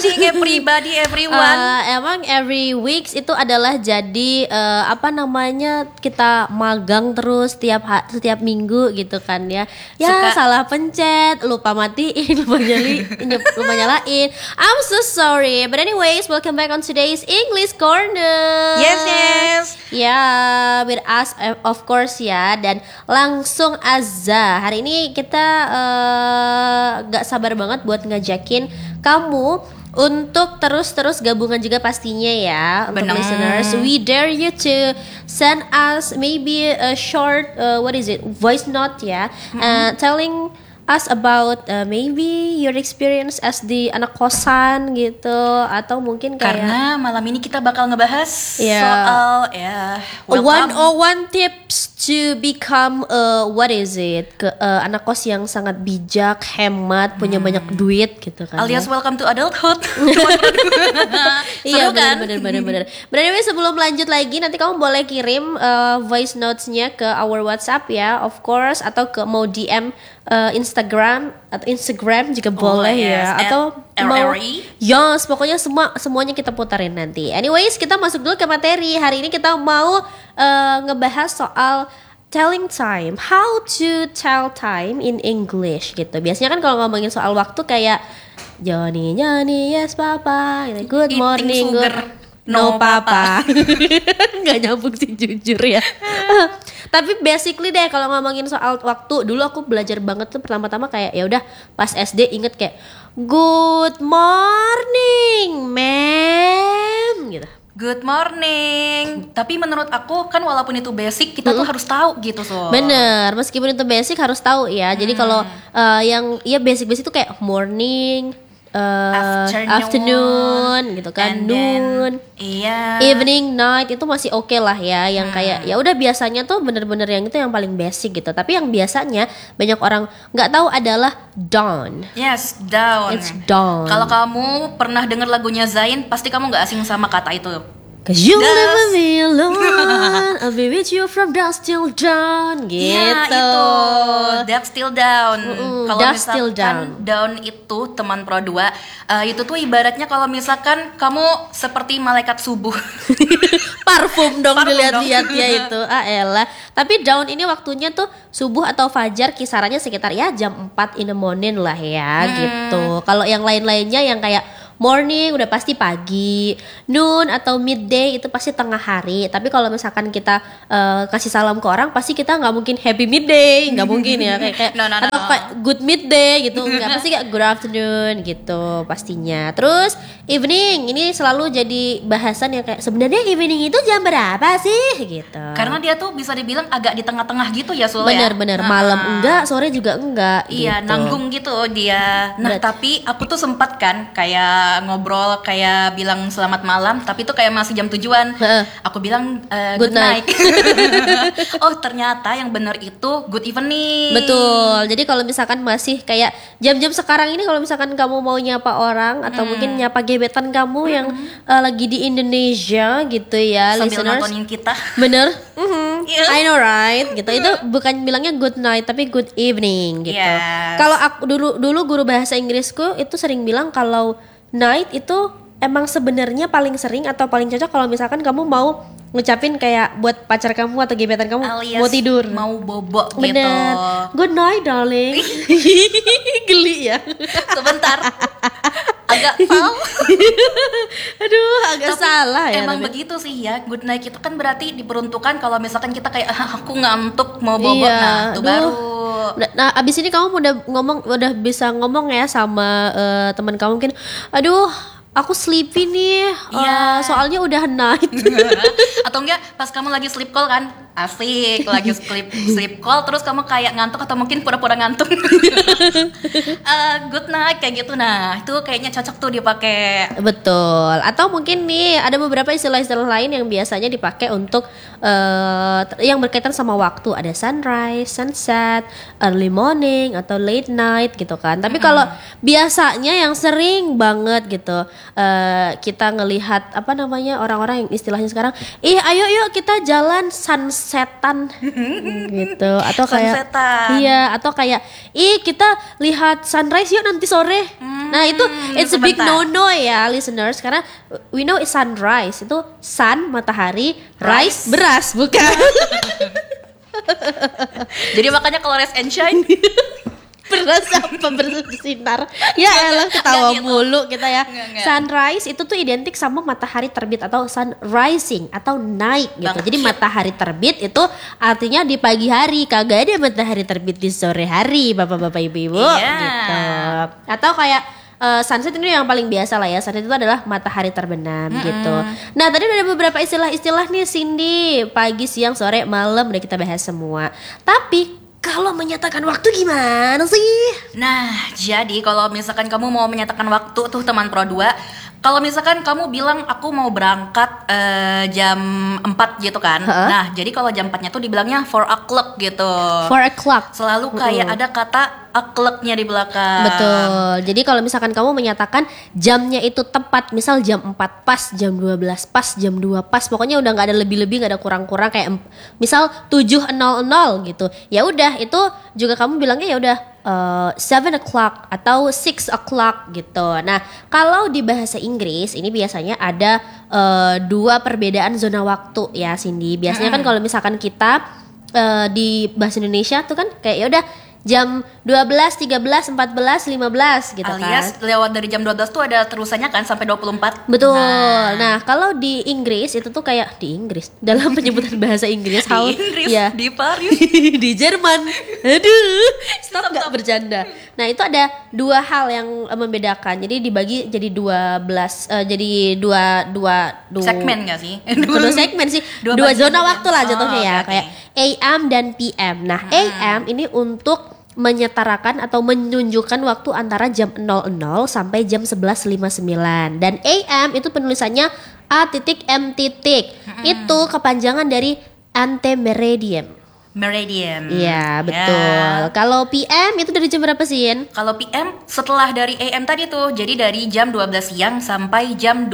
morning everybody, everyone. Emang every weeks itu adalah jadi kita magang terus setiap minggu gitu kan ya. Ya salah pencet, lupa matiin, lupa nyalain. I'm so sorry. But anyways, welcome back on today's English Corner. Yes. Ya, with us of course ya. Dan langsung Azza. Hari ini kita gak sabar banget buat ngajakin kamu untuk terus gabungan juga pastinya ya. Untuk listeners, we dare you to send us maybe a short voice note ya, telling us about maybe your experience as the anak kosan gitu, atau mungkin kayak karena malam ini kita bakal ngebahas soal one tips to become anak kos yang sangat bijak, hemat, punya banyak duit gitu kan. Alias welcome to adulthood. Iya benar. Anyway, sebelum lanjut lagi, nanti kamu boleh kirim voice notes-nya ke our WhatsApp ya, of course, atau mau DM Instagram juga boleh ya, atau mau pokoknya semuanya kita putarin nanti. Anyways, kita masuk dulu ke materi. Hari ini kita mau ngebahas soal telling time, how to tell time in English gitu. Biasanya kan kalau ngomongin soal waktu kayak Johnny yes papa, good morning, no papa. Nggak nyambung sih jujur ya. Tapi basically deh kalau ngomongin soal waktu, dulu aku belajar banget tuh pertama-tama kayak ya udah pas SD inget kayak good morning ma'am gitu. Good morning. Tapi menurut aku kan walaupun itu basic, kita tuh harus tahu gitu so. Bener, meskipun itu basic harus tahu ya. Jadi kalau yang basic itu kayak morning, afternoon gitu kan, noon, evening, night itu masih oke lah ya. Yang kayak ya udah biasanya tuh bener-bener yang itu yang paling basic gitu. Tapi yang biasanya banyak orang nggak tahu adalah dawn. Yes, dawn. It's dawn. Kalau kamu pernah dengar lagunya Zayn, pasti kamu nggak asing sama kata itu. 'Cause you'll never be alone, I'll be with you from dusk till dawn gitu. Ya itu, dusk till dawn. Kalau misalkan dawn itu teman Pro 2, itu tuh ibaratnya kalau misalkan kamu seperti malaikat subuh. Parfum dong dilihat-lihat ya itu. Elah. Tapi dawn ini waktunya tuh subuh atau fajar, kisarannya sekitar ya jam 4 in the morning lah ya gitu. Kalau yang lain-lainnya yang kayak morning udah pasti pagi, noon atau midday itu pasti tengah hari. Tapi kalau misalkan kita kasih salam ke orang, pasti kita nggak mungkin happy midday, nggak mungkin ya kayak atau kayak good midday gitu, nggak, pasti kayak good afternoon gitu pastinya. Terus evening ini selalu jadi bahasan yang kayak sebenarnya evening itu jam berapa sih gitu. Karena dia tuh bisa dibilang agak di tengah-tengah gitu ya Sul. Bener malam enggak, sore juga enggak. Iya gitu. Nanggung gitu dia. Nah tapi aku tuh sempat kan kayak ngobrol kayak bilang selamat malam, tapi itu kayak masih jam tujuan. Aku bilang good night. Oh ternyata yang benar itu good evening. Betul. Jadi kalau misalkan masih kayak jam-jam sekarang ini, kalau misalkan kamu mau nyapa orang atau mungkin nyapa gebetan kamu yang lagi di Indonesia gitu ya, sambil listeners, nontonin kita. Bener. I know right gitu. Itu bukan bilangnya good night tapi good evening gitu. Kalau aku dulu guru bahasa Inggrisku itu sering bilang kalau night itu emang sebenarnya paling sering atau paling cocok kalau misalkan kamu mau ngucapin kayak buat pacar kamu atau gebetan kamu alias mau tidur, mau bobo gitu. Bener. Good night darling. Geli ya. Sebentar. Agak foul. Aduh, agak tapi salah ya. Emang begitu sih ya. Good night itu kan berarti diperuntukkan kalau misalkan kita kayak aku ngantuk mau bobo. Nah, itu baru. Nah, abis ini kamu udah bisa ngomong ya sama teman kamu mungkin. Aduh, aku sleepy nih. Soalnya udah night. Atau enggak pas kamu lagi sleep call kan, asik lagi sleep call terus kamu kayak ngantuk atau mungkin pura-pura ngantuk. Good night kayak gitu. Nah itu kayaknya cocok tuh dipakai. Betul. Atau mungkin nih ada beberapa istilah-istilah lain yang biasanya dipakai untuk yang berkaitan sama waktu. Ada sunrise, sunset, early morning atau late night gitu kan. Tapi kalau biasanya yang sering banget gitu kita ngelihat orang-orang yang istilahnya sekarang, ayo yuk kita jalan sunsetan gitu, atau kayak sunsetan. Iya, atau kayak kita lihat sunrise yuk nanti sore. Nah itu it's a big no-no ya listeners, karena we know it's sunrise itu sun matahari, rice beras bukan. Jadi makanya kalau rise and shine beras apa bersinar ya elah ketawa gitu. mulu kita ya. Enggak. Sunrise itu tuh identik sama matahari terbit atau sun rising atau naik gitu. Jadi matahari terbit itu artinya di pagi hari, kagak ada matahari terbit di sore hari bapak-bapak ibu-ibu gitu. Atau kayak sunset ini yang paling biasa lah ya. Sunset itu adalah matahari terbenam gitu. Nah tadi ada beberapa istilah-istilah nih Cindy, pagi, siang, sore, malam udah kita bahas semua. Tapi kalau menyatakan waktu gimana sih? Nah, jadi kalau misalkan kamu mau menyatakan waktu tuh teman Pro 2, kalau misalkan kamu bilang aku mau berangkat jam 4 gitu kan. Nah, jadi kalau jam 4-nya tuh dibilangnya 4 o'clock gitu. 4 o'clock. Selalu kayak ada kata o'clock-nya di belakang. Betul. Jadi kalau misalkan kamu menyatakan jamnya itu tepat, misal jam 4 pas, jam 12 pas, jam 2 pas, pokoknya udah nggak ada lebih-lebih, nggak ada kurang-kurang, kayak misal 7.00 gitu. Ya udah, itu juga kamu bilangnya ya udah 7 o'clock atau 6 o'clock gitu. Nah, kalau di bahasa Inggris ini biasanya ada dua perbedaan zona waktu ya Cindy. Biasanya kan kalau misalkan kita di bahasa Indonesia tuh kan kayak ya udah jam 12, 13, 14, 15 gitu kan. Alias lewat dari jam 12 tuh ada terusannya kan sampai 24. Betul. Nah, kalau di Inggris itu tuh kayak di Inggris dalam penyebutan bahasa Inggris Di Inggris, ya. di Paris, di Jerman. Aduh, stop nggak bercanda. Nah, itu ada dua hal yang membedakan. Jadi dibagi jadi 12 jadi dua segmen nggak sih? Dua segmen sih. Dua zona waktu lah jatuhnya ya, okay. kayak AM dan PM. Nah, AM ini untuk menyetarakan atau menunjukkan waktu antara jam 00 sampai jam 11.59, dan AM itu penulisannya A.M. Itu kepanjangan dari antemeridian. Meridian. Iya, betul. Kalau PM itu dari jam berapa sih, Yen? Kalau PM setelah dari AM tadi tuh, jadi dari jam 12 siang sampai jam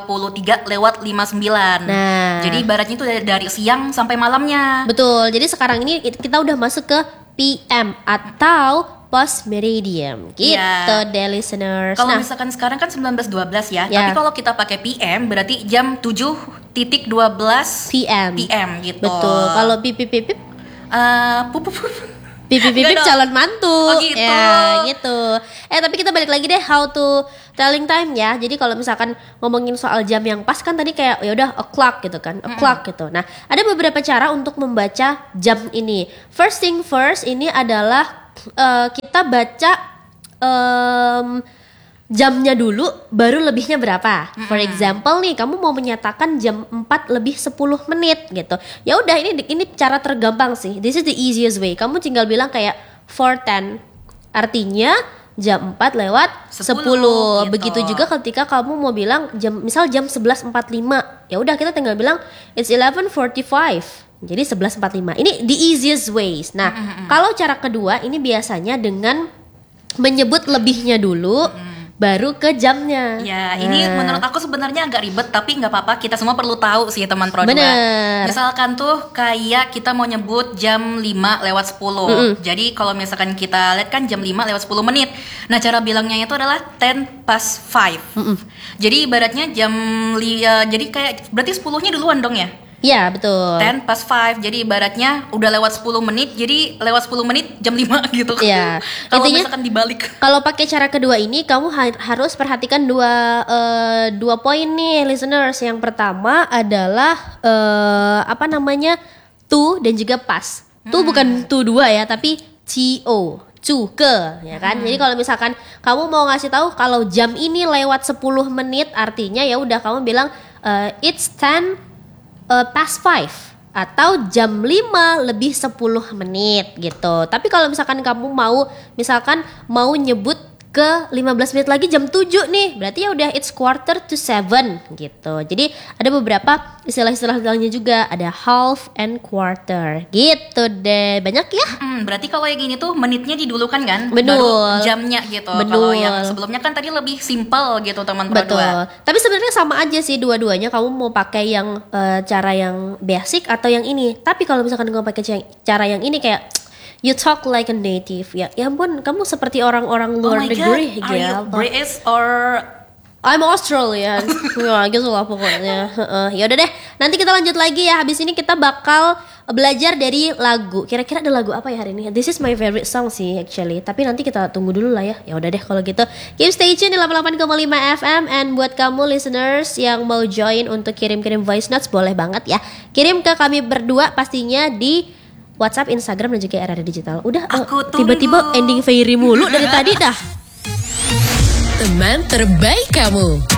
23:59. Nah, jadi ibaratnya itu dari siang sampai malamnya. betul. Jadi sekarang ini kita udah masuk ke PM atau post meridian gitu deh listeners. Kalau Nah, misalkan sekarang kan 19.12 ya. Tapi kalau kita pakai PM berarti jam 7.12 PM gitu. betul. Kalau pip Enggak dong. calon mantu. Oh, gitu. Ya gitu. Tapi kita balik lagi deh how to telling time ya. Jadi kalau misalkan ngomongin soal jam yang pas kan tadi kayak ya udah o'clock gitu kan. O'clock gitu. Nah, ada beberapa cara untuk membaca jam ini. First thing first, ini adalah kita baca jamnya dulu baru lebihnya berapa. For example nih, kamu mau menyatakan jam 4 lebih 10 menit gitu. Ya udah, ini cara tergampang sih. This is the easiest way. Kamu tinggal bilang kayak 4:10. Artinya jam 4 lewat 10. Gitu. Begitu juga ketika kamu mau bilang misal jam 11.45. Ya udah, kita tinggal bilang it's 11:45. Jadi 11.45. Ini the easiest ways. Nah, kalau cara kedua ini biasanya dengan menyebut lebihnya dulu, baru ke jamnya. Ya, ini menurut aku sebenarnya agak ribet, tapi nggak apa-apa. Kita semua perlu tahu sih teman Pro 2. Bener. Misalkan tuh kayak kita mau nyebut jam 5:10. Jadi kalau misalkan kita lihat kan jam 5:10 menit. Nah, cara bilangnya itu adalah 10:05. Jadi ibaratnya jadi kayak berarti 10-nya duluan dong ya? Iya, betul. 10:05. Jadi ibaratnya udah lewat 10 menit, jadi lewat 10 menit jam 5 gitu. Iya. Kalau Intinya, misalkan dibalik. kalau pakai cara kedua ini kamu harus perhatikan dua poin nih listeners. Yang pertama adalah to dan juga pas. To bukan to 2 ya, tapi to ke, ya kan? Jadi kalau misalkan kamu mau ngasih tahu kalau jam ini lewat 10 menit, artinya ya udah kamu bilang it's 10 past 5 atau jam 5 lebih 10 menit gitu. Tapi kalau misalkan kamu mau nyebut ke 15 menit lagi jam 7 nih, berarti ya udah it's 6:45 gitu. Jadi ada beberapa istilah-istilah bilangnya juga, ada half and quarter gitu deh. Banyak ya? Berarti kalau yang ini tuh menitnya didulukan kan? Betul. Baru jamnya gitu. Betul. Kalau yang sebelumnya kan tadi lebih simple gitu teman Pro 2. Betul. Tapi sebenarnya sama aja sih dua-duanya. Kamu mau pakai yang cara yang basic atau yang ini. Tapi kalau misalkan kamu pakai cara yang ini kayak You talk like a native. Ya ampun, kamu seperti orang-orang luar negeri. Are you British or I'm Australian. Ya gitu lah pokoknya. Ya udah deh, nanti kita lanjut lagi ya. Habis ini kita bakal belajar dari lagu. Kira-kira ada lagu apa ya hari ini? This is my favorite song sih actually. Tapi nanti kita tunggu dulu lah ya. Ya udah deh kalau gitu. Keep stay tune di 88,5 FM. And buat kamu listeners yang mau join untuk kirim-kirim voice notes, boleh banget ya. Kirim ke kami berdua pastinya di WhatsApp, Instagram, dan juga RRD Digital. Udah, tiba-tiba ending Fairy mulu dari tadi dah. Teman terbaik kamu.